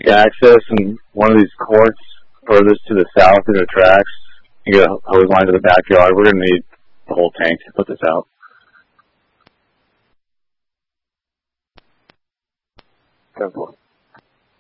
access in one of these courts furthest to the south in the tracks and get a hose line to the backyard. We're going to need the whole tank to put this out. Simple.